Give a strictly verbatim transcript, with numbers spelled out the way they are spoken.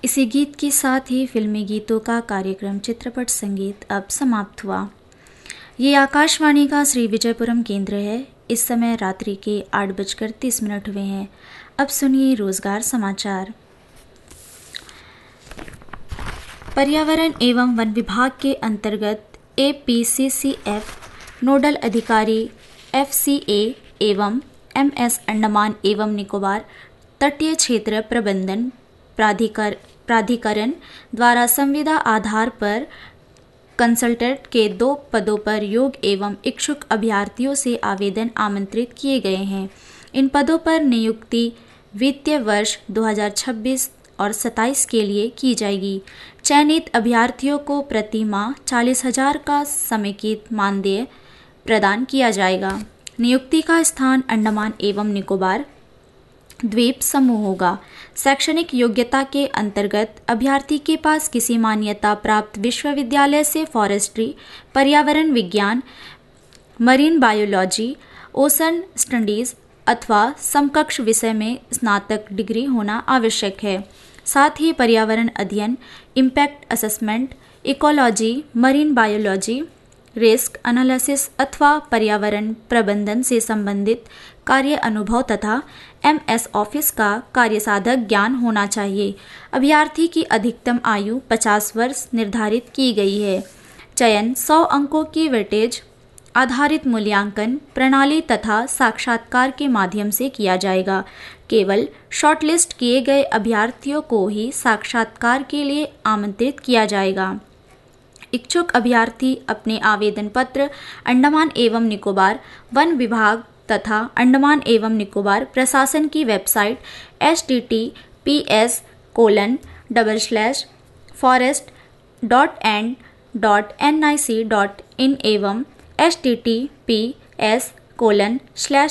इसी गीत के साथ ही फिल्मी गीतों का कार्यक्रम चित्रपट संगीत अब समाप्त हुआ। ये आकाशवाणी का श्री विजयपुरम केंद्र है। इस समय रात्रि के आठ बजकर तीस मिनट हुए हैं। अब सुनिए रोजगार समाचार। पर्यावरण एवं वन विभाग के अंतर्गत A P C C F nodal अधिकारी एफ सी ए एवं एम एस अंडमान एवं निकोबार तटीय क्षेत्र प्रबंधन प्राधिकार प्राधिकरण द्वारा संविदा आधार पर कंसल्टेंट के दो पदों पर योग्य एवं इच्छुक अभ्यर्थियों से आवेदन आमंत्रित किए गए हैं। इन पदों पर नियुक्ति वित्तीय वर्ष दो हज़ार छब्बीस और सत्ताईस के लिए की जाएगी। चयनित अभ्यर्थियों को प्रति माह चालीस हजार का समेकित मानदेय प्रदान किया जाएगा। नियुक्ति का स्थान अंडमान एवं निकोबार द्वीप समूह होगा। शैक्षणिक योग्यता के अंतर्गत अभ्यर्थी के पास किसी मान्यता प्राप्त विश्वविद्यालय से फॉरेस्ट्री, पर्यावरण विज्ञान, मरीन बायोलॉजी, ओशन स्टडीज अथवा समकक्ष विषय में स्नातक डिग्री होना आवश्यक है। साथ ही पर्यावरण अध्ययन, impact assessment, ecology, marine biology, risk analysis अथवा पर्यावरण प्रबंधन से संबंधित कार्य अनुभव तथा एम एस ऑफिस का कार्यसाधक ज्ञान होना चाहिए। अभ्यर्थी की अधिकतम आयु पचास वर्ष निर्धारित की गई है। चयन सौ अंकों की वेटेज आधारित मूल्यांकन प्रणाली तथा साक्षात्कार के माध्यम से किया जाएगा। केवल शॉर्टलिस्ट किए गए अभ्यर्थियों को ही साक्षात्कार के लिए आमंत्रित किया जाएगा। इच्छुक अभ्यर्थी अपने आवेदन पत्र अंडमान एवं निकोबार वन विभाग तथा अंडमान एवं निकोबार प्रशासन की website H T T P S colon double slash forest dot N dot N I C dot in एवं H T T P S colon slash